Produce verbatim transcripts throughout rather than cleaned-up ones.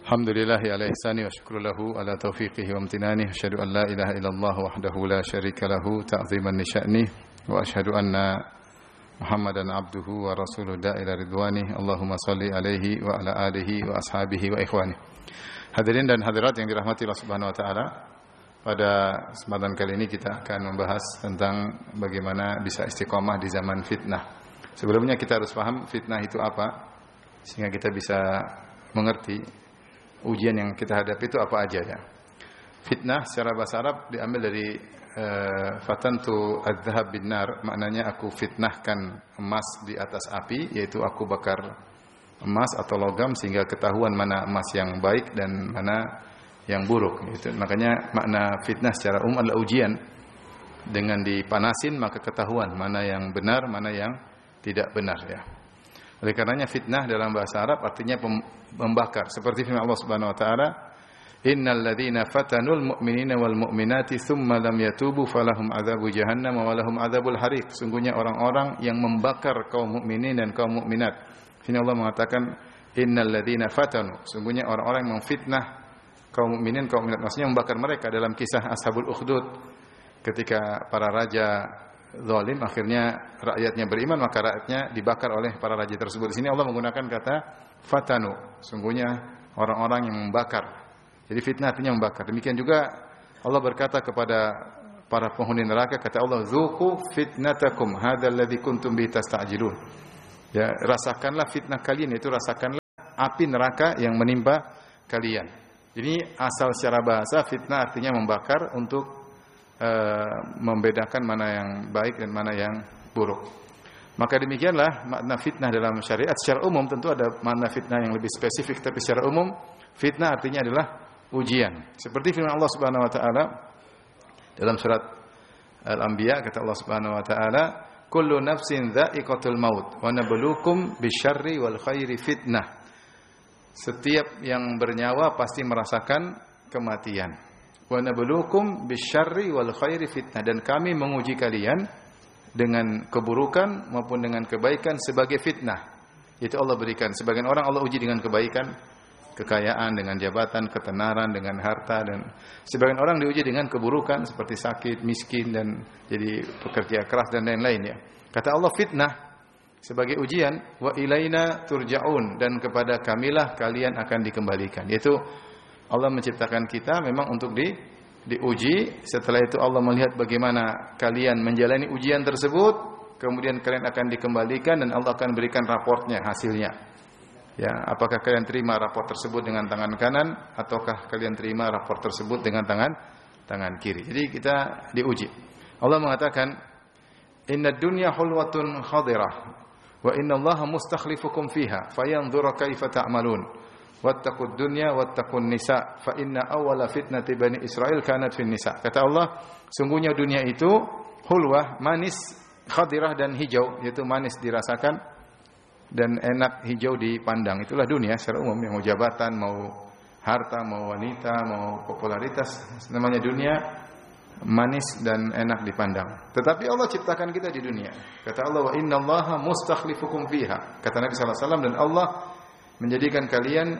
Alhamdulillahi ala ihsani wa syukru lahu ala taufiqihi wa amtinani. Asyhadu an la ilaha illallah wahdahu la syarika lahu ta'ziman li sya'nih wa asyhadu anna Muhammadan abduhu wa rasuluhu da'ila ridwani. Allahumma salli alaihi wa ala alihi wa ashabihi wa ikhwani. Hadirin dan hadirat yang dirahmati Allah Subhanahu wa taala. Pada kesempatan kali ini kita akan membahas tentang bagaimana bisa istiqomah di zaman fitnah. Sebelumnya kita harus paham fitnah itu apa sehingga kita bisa mengerti ujian yang kita hadapi itu apa aja ya. Fitnah secara bahasa Arab diambil dari uh, fatantu adz-dzahab bin nar, maknanya aku fitnahkan emas di atas api, yaitu aku bakar emas atau logam sehingga ketahuan mana emas yang baik dan mana yang buruk gitu. Makanya makna fitnah secara umum adalah ujian. Dengan dipanasin maka ketahuan mana yang benar, mana yang tidak benar ya. Oleh karenanya fitnah dalam bahasa Arab artinya membakar. Seperti firman Allah Subhanahu wa taala, "Innal ladzina fatanul mu'minina wal mu'minati tsumma lam yatubu falahum adzabu jahannam wa lahum adzabul hariq." Sungguhnya orang-orang yang membakar kaum mukminin dan kaum mukminat. Sini Allah mengatakan, "Innal ladzina fatanu." Sungguhnya orang-orang yang memfitnah kaum mukminin, kaum mukminat, maksudnya membakar mereka. Dalam kisah Ashabul Ukhdud, ketika para raja zalim akhirnya rakyatnya beriman, maka rakyatnya dibakar oleh para raja tersebut. Di sini Allah menggunakan kata fatanu, sungguhnya orang-orang yang membakar. Jadi fitnah artinya membakar. Demikian juga Allah berkata kepada para penghuni neraka, kata Allah, "Dzuqu fitnatakum hadzal ladzi kuntum bihi tasta'jilun." Ya, rasakanlah fitnah kalian, yaitu rasakanlah api neraka yang menimpa kalian. Ini asal secara bahasa fitnah artinya membakar untuk Uh, membedakan mana yang baik dan mana yang buruk. Maka demikianlah makna fitnah dalam syariat. Secara umum tentu ada makna fitnah yang lebih spesifik, tapi secara umum fitnah artinya adalah ujian. Seperti firman Allah Subhanahu wa taala dalam surat Al-Anbiya, kata Allah Subhanahu wa taala, "Kullu nafsin dha'iqatul maut wa nabluukum bisyarri wal khairi fitnah." Setiap yang bernyawa pasti merasakan kematian. Wa nabluukum bisyarri wal khairi fitnah, dan kami menguji kalian dengan keburukan maupun dengan kebaikan sebagai fitnah. Itu Allah berikan. Sebagian orang Allah uji dengan kebaikan, kekayaan, dengan jabatan, ketenaran, dengan harta, dan sebagian orang diuji dengan keburukan seperti sakit, miskin, dan jadi pekerja keras dan lain-lain ya. Kata Allah fitnah sebagai ujian, wa ilaina turja'un, dan kepada kamilah kalian akan dikembalikan. Yaitu Allah menciptakan kita memang untuk di diuji. Setelah itu Allah melihat bagaimana kalian menjalani ujian tersebut, kemudian kalian akan dikembalikan dan Allah akan berikan raportnya, hasilnya. Ya, apakah kalian terima raport tersebut dengan tangan kanan ataukah kalian terima raport tersebut dengan tangan tangan kiri. Jadi kita diuji. Allah mengatakan, "Innad dunya hulwatun khadirah wa innallaha mustakhlifukum fiha fayanzura kaifa ta'malun." Wattaqud dunya wattaqun nisa fa inna awwala fitnati bani Israil kanat fin nisa. Kata Allah, sungguhnya dunia itu hulwah, manis, khadirah dan hijau, yaitu manis dirasakan dan enak hijau dipandang. Itulah dunia secara umum, yang mau jabatan, mau harta, mau wanita, mau popularitas, namanya dunia manis dan enak dipandang. Tetapi Allah ciptakan kita di dunia. Kata Allah, "Wa innallaha mustakhlifukum fiha." Kata Nabi sallallahu alaihi wasallam, dan Allah menjadikan kalian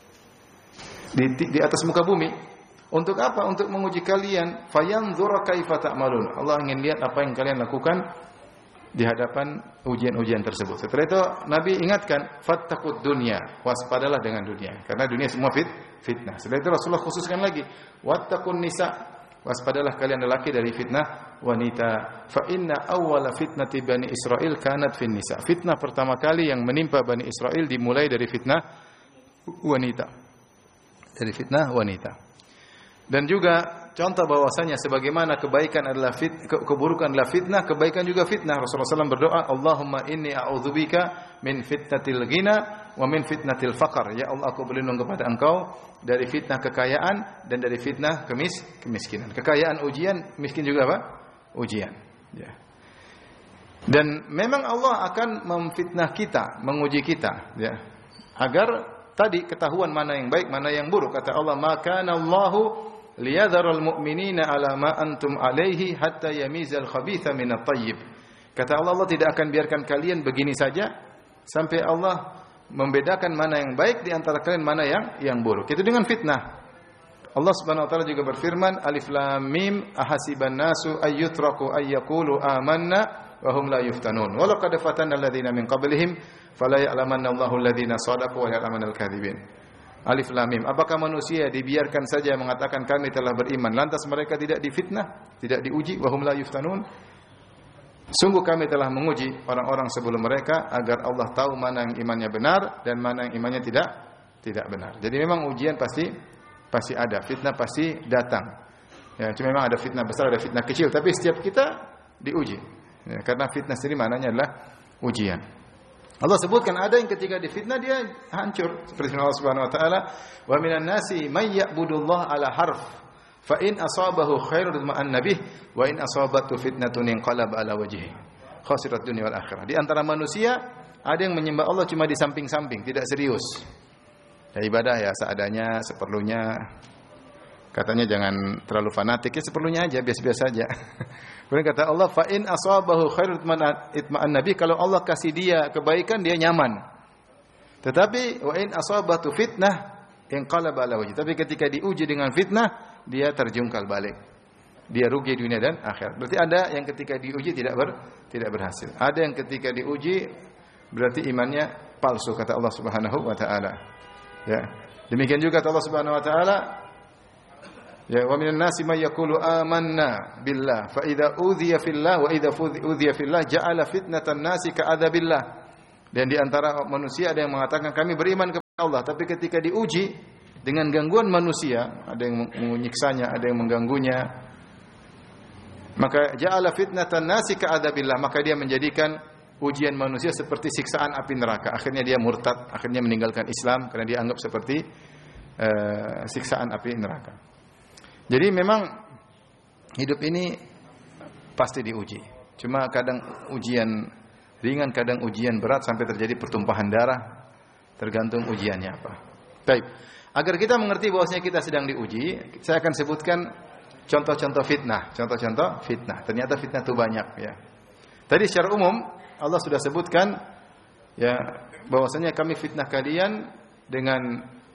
di, di atas muka bumi. Untuk apa? Untuk menguji kalian. Fayanzura kaifa ta'malun. Allah ingin lihat apa yang kalian lakukan di hadapan ujian-ujian tersebut. Setelah itu Nabi ingatkan, fattaqud dunya, waspadalah dengan dunia, karena dunia semua fit, fitnah. Setelah itu Rasulullah khususkan lagi, wattaqun nisa, waspadalah kalian lelaki dari fitnah wanita. Fa inna awwala fitnati bani Israil kanat fin nisa. Fitnah pertama kali yang menimpa Bani Israil dimulai dari fitnah wanita. Dari fitnah wanita. Dan juga contoh bahwasanya sebagaimana kebaikan adalah fit, ke, keburukan adalah fitnah, kebaikan juga fitnah. Rasulullah shallallahu alaihi wasallam berdoa, "Allahumma inni a'udzubika min fitnatil ghina wa min fitnatil faqr." Ya Allah, aku berlindung kepada Engkau dari fitnah kekayaan dan dari fitnah kemis kemiskinan. Kekayaan ujian, miskin juga apa? Ujian. Ya. Dan memang Allah akan memfitnah kita, menguji kita, ya. Agar tadi ketahuan mana yang baik, mana yang buruk. Kata Allah, "Maka Allahu liyadharal mu'minina ala ma antum alaihi hatta yamizal khabitha minat thayyib." Kata Allah, Allah tidak akan biarkan kalian begini saja sampai Allah membedakan mana yang baik di antara kalian, mana yang yang buruk. Itu dengan fitnah. Allah Subhanahu wa taala juga berfirman, Alif Lam Mim, ahasiban nasu ayyutraku ayyaqulu amanna wa hum la yuftanun. Wa laqad fatanna alladziina min qablihim fala ya'lamanna Allahu alladziina shadaqu wa ya'lamanal kadzibin. Alif Lam Mim. Apakah manusia dibiarkan saja mengatakan kami telah beriman, lantas mereka tidak difitnah, tidak diuji, wa hum la yuftanun? Sungguh kami telah menguji orang-orang sebelum mereka agar Allah tahu mana yang imannya benar dan mana yang imannya tidak tidak benar. Jadi memang ujian pasti pasti ada, fitnah pasti datang. Ya, cuma memang ada fitnah besar, ada fitnah kecil, tapi setiap kita diuji. Ya, karena fitnah sendiri maknanya adalah ujian. Allah sebutkan ada yang ketika difitnah dia hancur. Seperti Allah Subhanahu wa taala, "Wa minan nasi may ya'budullaha ala harf, fa in asabahu khairun ma'an nabih, wa in asabatu fitnatun inqalaba ala wajhihi. Khasirat dunya wal akhirah." Di antara manusia ada yang menyembah Allah cuma di samping-samping, tidak serius. Ya ibadah ya seadanya, seperlunya. Katanya jangan terlalu fanatik, ya seperlunya aja, biasa-biasa aja. Kemudian kata Allah, fa in asabahu khairun itma'an nabi, kalau Allah kasih dia kebaikan dia nyaman. Tetapi wa in asabatu fitnah inqalaba ala wajhi. Tapi ketika diuji dengan fitnah, dia terjungkal balik. Dia rugi dunia dan akhirat. Berarti ada yang ketika diuji tidak ber, tidak berhasil. Ada yang ketika diuji berarti imannya palsu, kata Allah Subhanahu wa taala. Ya. Demikian juga kata Allah Subhanahu wa taala, ya, wa minan nasi may yaqulu amanna billah fa idza udhiya fillah wa idza udhiya fillah ja'ala fitnatan nasi ka'adzabillah. Dan di antara manusia ada yang mengatakan kami beriman kepada Allah, tapi ketika diuji dengan gangguan manusia, ada yang menyiksanya, ada yang mengganggunya, maka ja'ala fitnatan nasi ka'adzabillah, maka dia menjadikan ujian manusia seperti siksaan api neraka. Akhirnya dia murtad, akhirnya meninggalkan Islam karena dia anggap seperti uh, siksaan api neraka. Jadi memang hidup ini pasti diuji. Cuma kadang ujian ringan, kadang ujian berat sampai terjadi pertumpahan darah, tergantung ujiannya apa. Baik. Agar kita mengerti bahwasanya kita sedang diuji, saya akan sebutkan contoh-contoh fitnah, contoh-contoh fitnah. Ternyata fitnah itu banyak ya. Tadi secara umum Allah sudah sebutkan ya bahwasanya kami fitnah kalian dengan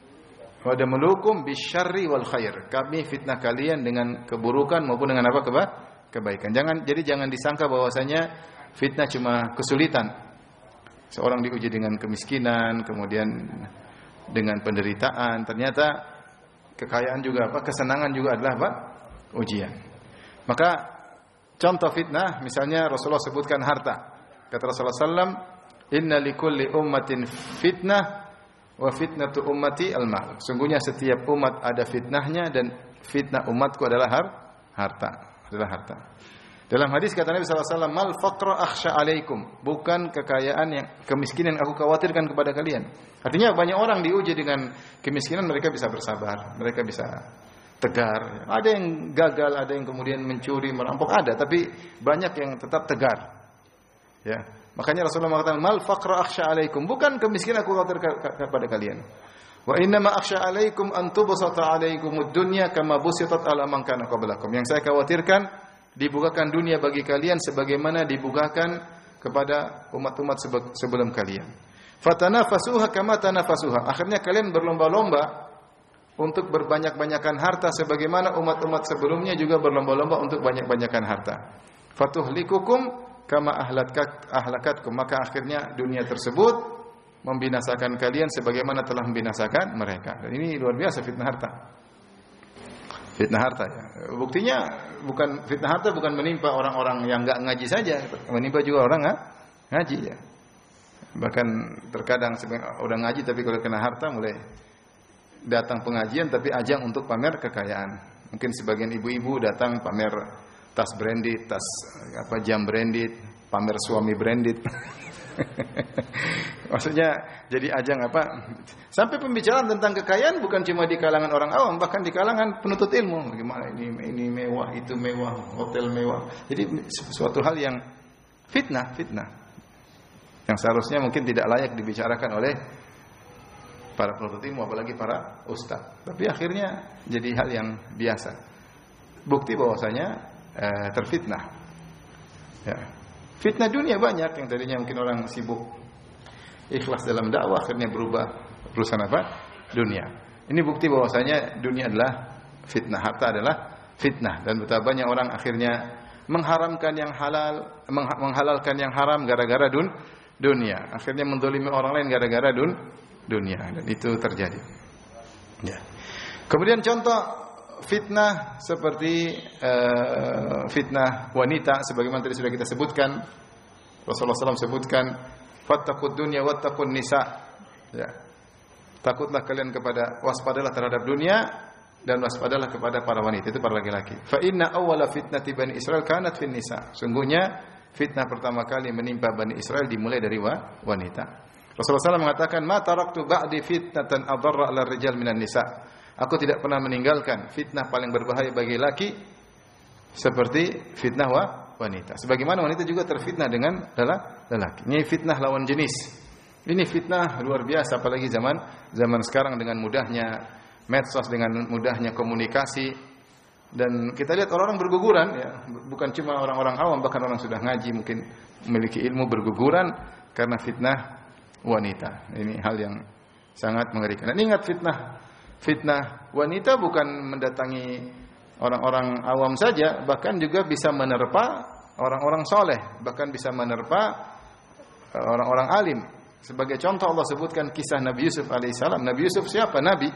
wadamulukum bisyarri wal khair. Kami fitnah kalian dengan keburukan maupun dengan apa keba? kebaikan. Jangan jadi jangan disangka bahwasanya fitnah cuma kesulitan. Seorang diuji dengan kemiskinan, kemudian dengan penderitaan, ternyata kekayaan juga apa? kesenangan juga adalah apa? ujian. Maka contoh fitnah misalnya Rasulullah sebutkan harta. Kata Rasulullah sallallahu alaihi wasallam, "Inna likulli ummatin fitnah wa fitnatu ummati al-mal." Sungguhnya setiap umat ada fitnahnya dan fitnah umatku adalah har, harta, adalah harta. Dalam hadis kata Nabi sallallahu alaihi wasallam, "Mal faqra akhsha alaikum." Bukan kekayaan yang kemiskinan aku khawatirkan kepada kalian. Artinya banyak orang diuji dengan kemiskinan, mereka bisa bersabar, mereka bisa tegar. Ada yang gagal, ada yang kemudian mencuri, merampok, ada, tapi banyak yang tetap tegar. Ya, makanya Rasulullah mengatakan mal faqra akhsha alaikum, bukan kemiskinan aku khawatir kepada kalian. Wa inna ma akhsha alaikum an tubsata alaikumud dunya kama busitat ala man kana qablakum. Yang saya khawatirkan dibukakan dunia bagi kalian sebagaimana dibukakan kepada umat-umat sebelum kalian. Fatanafasuha kama tanafasuha. Akhirnya kalian berlomba-lomba untuk berbanyak-banyakan harta sebagaimana umat-umat sebelumnya juga berlomba-lomba untuk banyak-banyakan harta. Fatuhlikukum kama ahlakat ahlakatkum, maka akhirnya dunia tersebut membinasakan kalian sebagaimana telah membinasakan mereka. Dan ini luar biasa fitnah harta. Fitnah harta ya. Buktinya bukan fitnah harta bukan menimpa orang-orang yang enggak ngaji saja, menimpa juga orang ha? ngaji ya. Bahkan terkadang udah ngaji tapi kalau kena harta mulai datang pengajian tapi ajang untuk pamer kekayaan. Mungkin sebagian ibu-ibu datang pamer tas branded, tas apa jam branded, pamer suami branded. Maksudnya jadi ajang apa? Sampai pembicaraan tentang kekayaan bukan cuma di kalangan orang awam, bahkan di kalangan penuntut ilmu. Bagaimana ini ini mewah, itu mewah, hotel mewah. Jadi suatu hal yang fitnah, fitnah. Yang seharusnya mungkin tidak layak dibicarakan oleh para penuntut ilmu, apalagi para ustaz. Tapi akhirnya jadi hal yang biasa. Bukti bahwasanya Eh, terfitnah. Ya. Fitnah dunia banyak yang tadinya mungkin orang sibuk ikhlas dalam dakwah, akhirnya berubah urusan apa? Dunia. Ini bukti bahwasanya dunia adalah fitnah, harta adalah fitnah, dan betapa banyak orang akhirnya mengharamkan yang halal, menghalalkan yang haram gara-gara dun, dunia. Akhirnya mendolimi orang lain gara-gara dun, dunia, dan itu terjadi. Ya. Kemudian contoh fitnah seperti uh, fitnah wanita, sebagaimana tadi sudah kita sebutkan. Rasulullah shallallahu alaihi wasallam sebutkan, fattaqud dunya wattaqun nisa. Ya. Takutlah kalian kepada, waspadalah terhadap dunia dan waspadalah kepada para wanita, itu para laki-laki. Fa inna awwala fitnati Bani Israil kanat fin nisa. Sungguhnya fitnah pertama kali menimpa Bani Israel dimulai dari wanita. Rasulullah shallallahu alaihi wasallam mengatakan, "Ma taraktu ba'di fitnatan adarra 'ala rijal minan nisa." Aku tidak pernah meninggalkan fitnah paling berbahaya bagi laki seperti fitnah wanita. Sebagaimana wanita juga terfitnah dengan lelaki. Ini fitnah lawan jenis. Ini fitnah luar biasa, apalagi zaman zaman sekarang dengan mudahnya medsos, dengan mudahnya komunikasi, dan kita lihat orang-orang berguguran, ya, bukan cuma orang-orang awam, bahkan orang sudah ngaji mungkin memiliki ilmu berguguran karena fitnah wanita. Ini hal yang sangat mengerikan. Dan ingat, fitnah fitnah wanita bukan mendatangi orang-orang awam saja, bahkan juga bisa menerpa orang-orang soleh, bahkan bisa menerpa orang-orang alim. Sebagai contoh Allah sebutkan kisah Nabi Yusuf alaihissalam. Nabi Yusuf siapa? Nabi.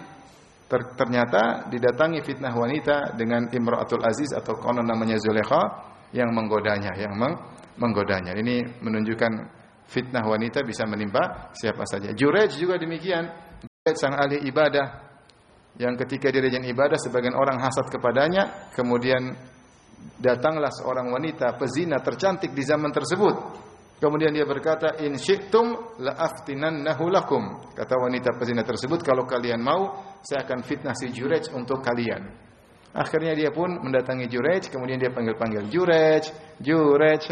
Ternyata didatangi fitnah wanita dengan Imra'atul Aziz atau konon namanya Zulekha yang menggodanya, yang menggodanya. Ini menunjukkan fitnah wanita bisa menimpa siapa saja. Jurej juga demikian. Jurej sang ahli ibadah yang ketika dia rajin ibadah sebagian orang hasad kepadanya, kemudian datanglah seorang wanita pezina tercantik di zaman tersebut. Kemudian dia berkata, "In syi'tum la aftinannahu lakum." Kata wanita pezina tersebut, kalau kalian mau, saya akan fitnah si Jurej untuk kalian. Akhirnya dia pun mendatangi Jurej, kemudian dia panggil-panggil, "Jurej, Jurej."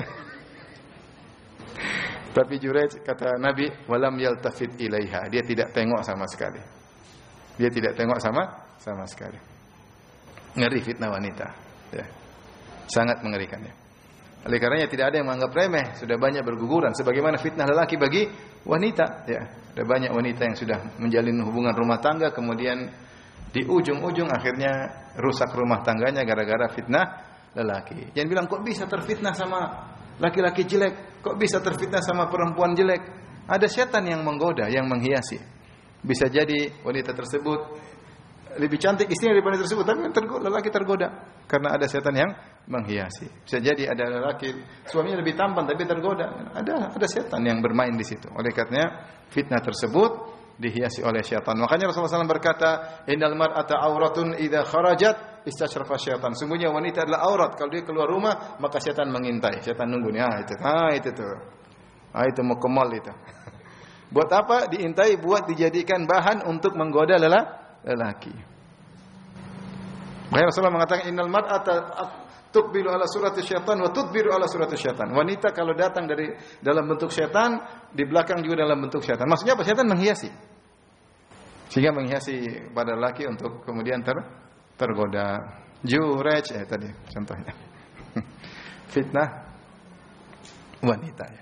Tapi Jurej, kata Nabi, "Walam yaltafit ilaiha." Dia tidak tengok sama sekali. Dia tidak tengok sama sama sekali. Ngeri fitnah wanita, ya. Sangat mengerikan, ya. Oleh karenanya tidak ada yang menganggap remeh, sudah banyak berguguran sebagaimana fitnah lelaki bagi wanita, ya. Ada banyak wanita yang sudah menjalin hubungan rumah tangga, kemudian di ujung-ujung akhirnya rusak rumah tangganya gara-gara fitnah lelaki. Jangan bilang, kok bisa terfitnah sama laki-laki jelek, kok bisa terfitnah sama perempuan jelek. Ada setan yang menggoda, yang menghiasi. Bisa jadi wanita tersebut lebih cantik istrinya daripada tersebut, tapi tergoda, lelaki tergoda karena ada setan yang menghiasi. Bisa jadi ada lelaki suaminya lebih tampan tapi tergoda, ada ada setan yang bermain di situ. Oleh karenanya fitnah tersebut dihiasi oleh syaitan. Makanya Rasulullah shallallahu alaihi wasallam berkata, "Innal mar'ata auratun idza kharajat istashrafa syaitan." Sungguhnya wanita adalah aurat, kalau dia keluar rumah maka syaitan mengintai, syaitan nunggu nih, ah itu, ah itu tuh, ah itu mau ke mall itu. Buat apa diintai? Buat dijadikan bahan untuk menggoda lelaki. Makanya Rasulullah mengatakan, "Innal mar'ata tuqbilu ala surati syaitan wa tudbiru ala surati syaitan." Wanita kalau datang dari dalam bentuk syaitan, di belakang juga dalam bentuk syaitan. Maksudnya apa? Syaitan menghiasi. Sehingga menghiasi pada lelaki untuk kemudian ter tergoda. Jurej eh tadi contohnya. Fitnah wanita, ya.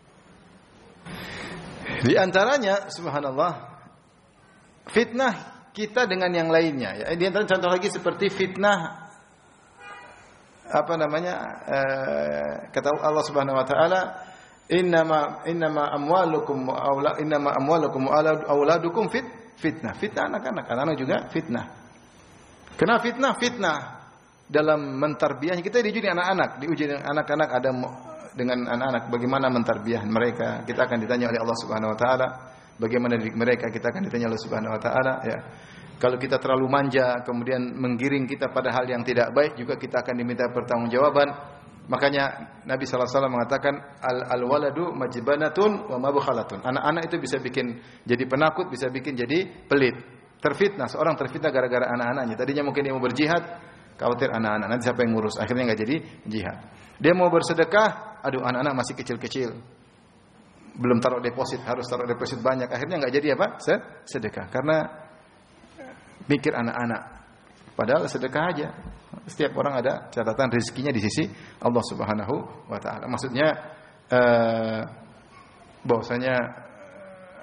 Di antaranya, subhanallah, fitnah kita dengan yang lainnya. Ya. Di antara contoh lagi seperti fitnah apa namanya? Eh, kata Allah Subhanahu Wa Taala, "Innama innama amwalukum wa aula innama amwalukum wa auladukum fit fitnah." Fitnah anak-anak, anak-anak juga fitnah. Kenapa fitnah? Fitnah dalam mentarbiyahnya. Kita diuji dengan anak-anak, diuji dengan anak-anak, ada dengan anak-anak bagaimana mentarbiah mereka. Kita akan ditanya oleh Allah Subhanahu wa taala bagaimana didik mereka, kita akan ditanya oleh Allah Subhanahu wa taala, ya. Kalau kita terlalu manja kemudian menggiring kita pada hal yang tidak baik, juga kita akan diminta pertanggungjawaban. Makanya Nabi sallallahu alaihi wasallam mengatakan, al al-waladu majbanatun wa mabkhalatun. Anak-anak itu bisa bikin jadi penakut, bisa bikin jadi pelit. Terfitnah, seorang terfitnah gara-gara anak-anaknya. Tadinya mungkin dia mau berjihad, khawatir anak-anak nanti siapa yang ngurus, akhirnya enggak jadi jihad. Dia mau bersedekah, aduh anak-anak masih kecil-kecil, belum taruh deposit, harus taruh deposit banyak, akhirnya enggak jadi apa? Sedekah, karena mikir anak-anak. Padahal sedekah aja. Setiap orang ada catatan rezekinya di sisi Allah Subhanahu wa taala. Maksudnya eh, bahwasanya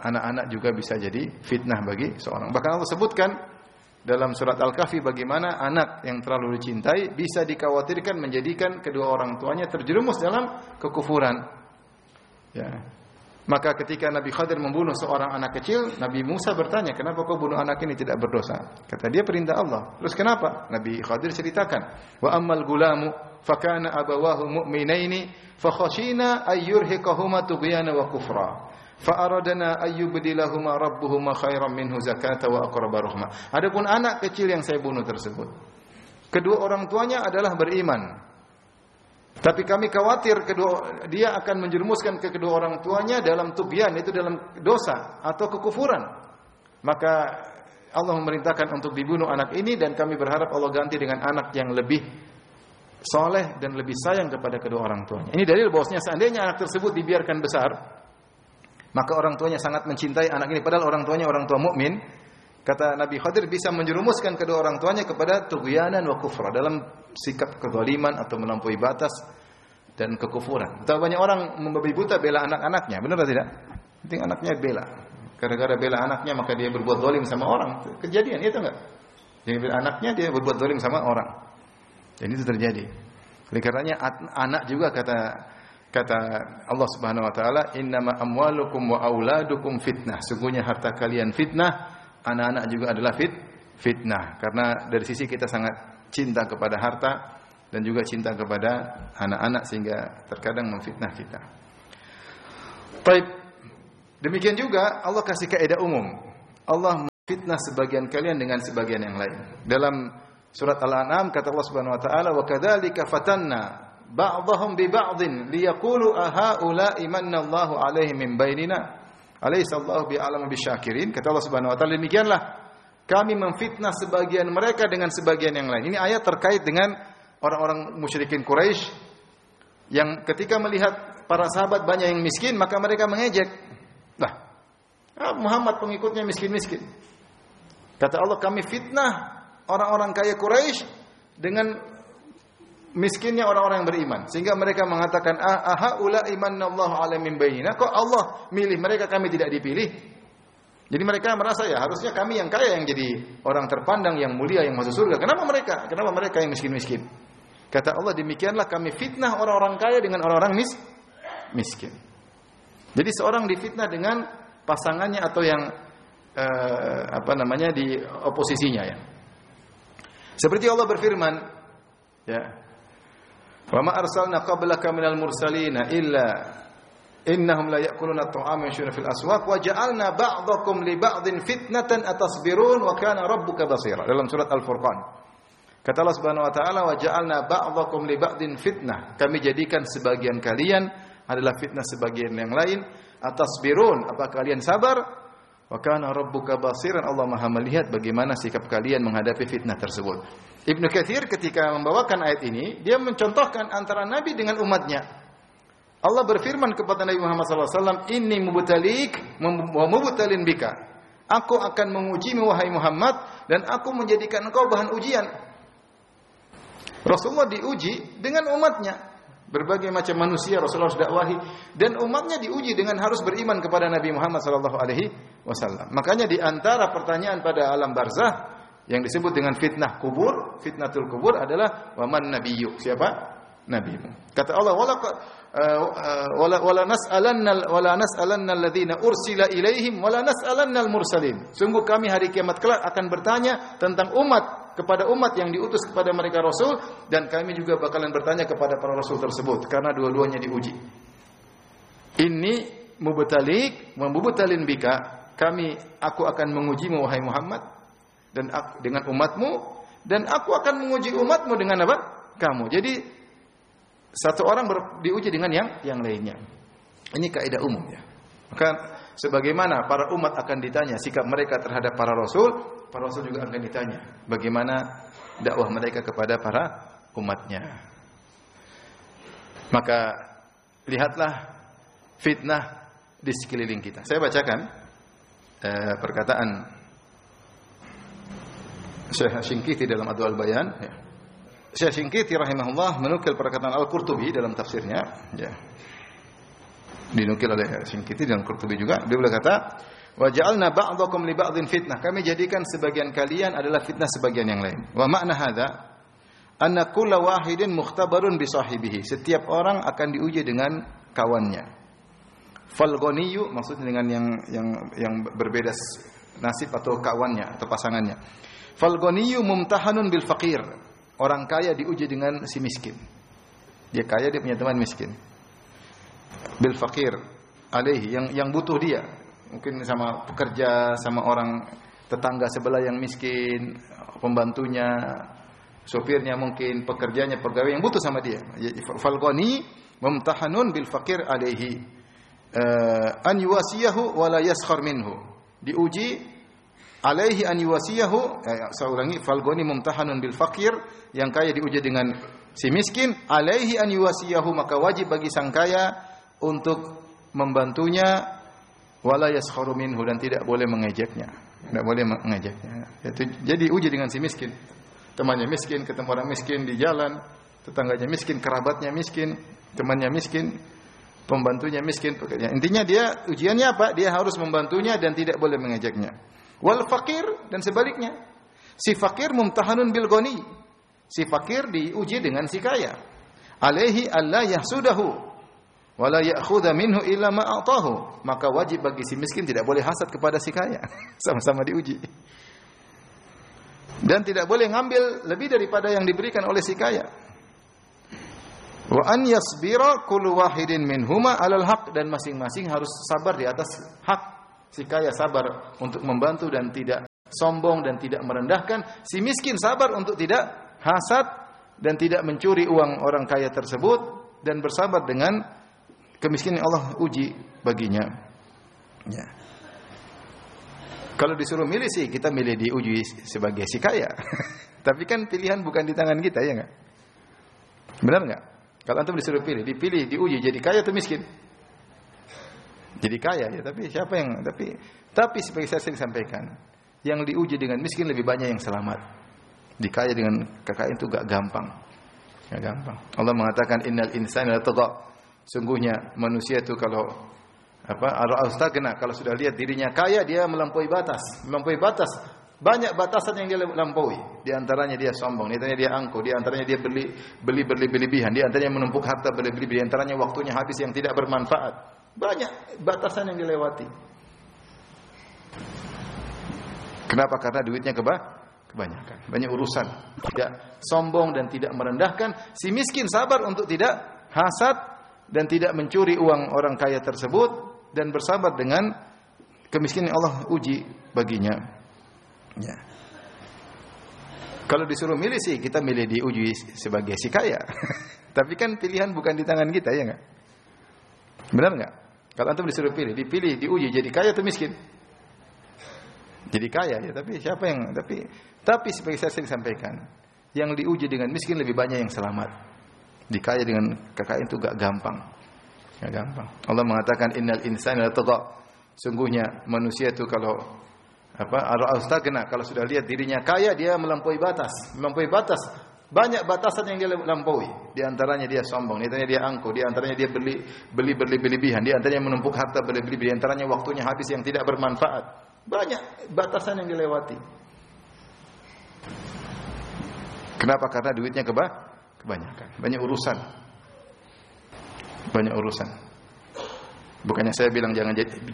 anak-anak juga bisa jadi fitnah bagi seorang. Bahkan Allah sebutkan dalam surat Al-Kahfi bagaimana anak yang terlalu dicintai bisa dikhawatirkan menjadikan kedua orang tuanya terjerumus dalam kekufuran. Ya. Maka ketika Nabi Khadir membunuh seorang anak kecil, Nabi Musa bertanya, "Kenapa kau bunuh anak ini tidak berdosa?" Kata dia, "Perintah Allah." Terus kenapa? Nabi Khadir ceritakan, "Wa ammal gulamu fakana abawahu mu'minaini fakhashina ayyurhiqahuma tughyana wa kufra." Fa'aradana ayyubdilahuma rabbuhuma khairan minhu zakata wa aqraba rahma. Adapun anak kecil yang saya bunuh tersebut, kedua orang tuanya adalah beriman. Tapi kami khawatir kedua dia akan menjerumuskan ke kedua orang tuanya dalam tughyan, itu dalam dosa atau kekufuran. Maka Allah memerintahkan untuk dibunuh anak ini dan kami berharap Allah ganti dengan anak yang lebih soleh dan lebih sayang kepada kedua orang tuanya. Ini dalil bahwasanya seandainya anak tersebut dibiarkan besar, maka orang tuanya sangat mencintai anak ini, padahal orang tuanya orang tua mukmin. Kata Nabi Khadir bisa menjerumuskan kedua orang tuanya kepada tughyanan wa kufra, dalam sikap kezaliman atau melampaui batas dan kekufuran. Betapa banyak orang membabi buta bela anak-anaknya, benar atau tidak? Penting anaknya bela. Gara-gara bela anaknya maka dia berbuat zalim sama orang. Kejadian itu enggak? Dia bela anaknya, dia berbuat zalim sama orang. Dan itu terjadi. Oleh karenanya anak juga kata kata Allah Subhanahu wa taala, "Innama amwalukum wa auladukum fitnah." Sungguhnya harta kalian fitnah, anak-anak juga adalah fit fitnah. Karena dari sisi kita sangat cinta kepada harta dan juga cinta kepada anak-anak sehingga terkadang memfitnah kita. Baik. Demikian juga Allah kasih kaidah umum. Allah memfitnah sebagian kalian dengan sebagian yang lain. Dalam surat Al-An'am kata Allah Subhanahu wa taala, "Wa kadzalika fatanna ba'dahum bi ba'din liyaqulu ahaula'i manna Allahu 'alaihim min bainina alaysallahu bi'alamu bisyakirin." Kata Allah Subhanahu wa taala, demikianlah kami memfitnah sebagian mereka dengan sebagian yang lain. Ini ayat terkait dengan orang-orang musyrikin Quraisy yang ketika melihat para sahabat banyak yang miskin, maka mereka mengejek. Lah, Muhammad pengikutnya miskin-miskin. Kata Allah, kami fitnah orang-orang kaya Quraisy dengan miskinnya orang-orang yang beriman, sehingga mereka mengatakan, aha ula imanallahu alaihi min bainina, kok Allah milih mereka, kami tidak dipilih. Jadi mereka merasa ya harusnya kami yang kaya yang jadi orang terpandang, yang mulia, yang masuk surga. Kenapa mereka? Kenapa mereka yang miskin-miskin? Kata Allah, demikianlah kami fitnah orang-orang kaya dengan orang-orang mis miskin. Jadi seorang difitnah dengan pasangannya atau yang eh, apa namanya di oposisinya ya. Seperti Allah berfirman, ya. Wa ma arsalna qablaka minal mursalina illa innahum la ya'kuluna at-ta'ama wa yamshuna fil aswaq wa ja'alna ba'dakum li ba'din fitnatan atasbirun wa kana rabbuka basira. Dalam surat Al-Furqan. Kata Allah Subhanahu wa taala, wa ja'alna ba'dakum li ba'din fitnah. Kami jadikan sebagian kalian adalah fitnah sebagian yang lain. Atasbirun, apa kalian sabar? Wa kana rabbuka basiran. Allah Maha melihat bagaimana sikap kalian menghadapi fitnah tersebut. Ibnu Katsir ketika membawakan ayat ini, dia mencontohkan antara Nabi dengan umatnya. Allah berfirman kepada Nabi Muhammad sallallahu alaihi wasallam, "Inni mubtalik wa mubtalin bika." Aku akan mengujimu wahai Muhammad dan aku menjadikan engkau bahan ujian. Rasulullah diuji dengan umatnya. Berbagai macam manusia Rasulullah sudah dakwahi dan umatnya diuji dengan harus beriman kepada Nabi Muhammad sallallahu alaihi wasallam. Makanya di antara pertanyaan pada alam barzah yang disebut dengan fitnah kubur, fitnatul kubur adalah waman nabiyyu, siapa nabimu. Kata Allah, wala wala wala nas'alanna wala nas'alanna alladziina ursila ilaihim wala nas'alanna al-mursalin. Sungguh kami hari kiamat kelak akan bertanya tentang umat kepada umat yang diutus kepada mereka rasul, dan kami juga bakalan bertanya kepada para rasul tersebut karena dua-duanya diuji. Ini mubtalik wa mubtalin bika, kami aku akan mengujimu wahai Muhammad dan aku, dengan umatmu, dan aku akan menguji umatmu dengan apa? Kamu. Jadi satu orang ber, diuji dengan yang yang lainnya. Ini kaidah umum ya. Maka sebagaimana para umat akan ditanya sikap mereka terhadap para rasul, para rasul juga akan ditanya bagaimana dakwah mereka kepada para umatnya. Maka lihatlah fitnah di sekeliling kita. Saya bacakan eh, perkataan Syekh Syinqiti dalam Adwa'ul Bayan ya. Syekh Syinqiti rahimahullah menukil perkataan Al-Qurtubi dalam tafsirnya ya. dinukil oleh Singkiti dan Qurtubi juga, dia berkata, "Wa ja'alna ba'dakum li ba'dhin fitnah." Kami jadikan sebagian kalian adalah fitnah sebagian yang lain. Wa makna hadza anna kulla wahidin mukhtabarun bi sahibihi. Setiap orang akan diuji dengan kawannya. Fal ghaniyyu maksudnya dengan yang yang yang berbeda nasib atau kawannya atau pasangannya. Fal ghaniyyu mumtahanun bil faqir. Orang kaya diuji dengan si miskin. Dia kaya, dia punya teman miskin. Bil faqir alaihi, yang yang butuh dia. Mungkin sama pekerja, sama orang tetangga sebelah yang miskin, pembantunya, sopirnya mungkin, pekerjanya, pegawai yang butuh sama dia. Fal ghani mumtahanun bil faqir alaihi an yuwasiyahu wa la yaskhar minhu. Diuji alaihi an yuwasiyahu, saya ulangi, fal ghani mumtahanun bil faqir, yang kaya diuji dengan si miskin, alaihi an yuwasiyahu, maka wajib bagi sang kaya untuk membantunya, wala yaskharu minhu, dan tidak boleh mengejeknya. Tidak boleh mengejeknya. Jadi uji dengan si miskin. Temannya miskin, ketemu orang miskin di jalan, tetangganya miskin, kerabatnya miskin, temannya miskin, pembantunya miskin. Intinya dia ujiannya apa? Dia harus membantunya dan tidak boleh mengejeknya. Wal faqir, dan sebaliknya. Si fakir mumtahanun bil ghani. Si fakir diuji dengan si kaya. Alaihi alla yahsudahu wala ya'khudha minhu illa ma a'tahu. Maka wajib bagi si miskin tidak boleh hasad kepada si kaya. Sama-sama diuji. Dan tidak boleh ngambil lebih daripada yang diberikan oleh si kaya. Wa an yasbira kullu wahidin minhuma 'alal haqq, dan masing-masing harus sabar di atas hak. Si kaya sabar untuk membantu dan tidak sombong dan tidak merendahkan. Si miskin sabar untuk tidak hasad dan tidak mencuri uang orang kaya tersebut, dan bersabar dengan kemiskinan yang Allah uji baginya. Ya. Kalau disuruh milih sih, kita milih diuji sebagai si kaya. Tapi kan pilihan bukan di tangan kita, ya enggak? Benar enggak? Kalau antum disuruh pilih, dipilih diuji jadi kaya atau miskin? Jadi kaya ya, tapi siapa yang tapi tapi seperti saya sering sampaikan, yang diuji dengan miskin lebih banyak yang selamat. Dikaya dengan kekayaan itu gak gampang. Gak gampang. Allah mengatakan innal insana latagha. Sungguhnya manusia itu kalau apa? Ar-ra'astaghna, kalau sudah lihat dirinya kaya, dia melampaui batas. Melampaui batas. Banyak batasan yang dia lampaui. Di antaranya dia sombong, di antaranya dia angkuh, di antaranya dia beli beli berlebih-lebihan, di antaranya menumpuk harta berlebih-lebihan, di antaranya waktunya habis yang tidak bermanfaat. Banyak batasan yang dilewati. Kenapa? Karena duitnya keba kebanyakan, banyak urusan. Tidak sombong dan tidak merendahkan. Si miskin sabar untuk tidak hasad dan tidak mencuri uang orang kaya tersebut, dan bersabar dengan kemiskinan yang Allah uji baginya. Ya. Kalau disuruh milih sih, kita milih diuji sebagai si kaya. Tapi kan pilihan bukan di tangan kita, ya enggak? Benar enggak? Kalau antum disuruh pilih, dipilih diuji jadi kaya atau miskin? Jadi kaya ya, tapi siapa yang tapi tapi seperti saya sering sampaikan, yang diuji dengan miskin lebih banyak yang selamat. Dikaya dengan kekayaan itu gak gampang. Gak gampang. Allah mengatakan innal insana latagha. Sungguhnya manusia itu kalau apa? Ar-ra'astaghna, kalau sudah lihat dirinya kaya, dia melampaui batas. Melampaui batas. Banyak batasan yang dia lampaui. Di antaranya dia sombong, di antaranya dia angkuh, di antaranya dia beli beli berlebih-lebihan, di antaranya menumpuk harta berlebih-lebihan, di antaranya waktunya habis yang tidak bermanfaat. Banyak batasan yang dilewati. Kenapa? Karena duitnya keba kebanyakan, banyak urusan. Banyak urusan. Bukannya saya bilang jangan jadi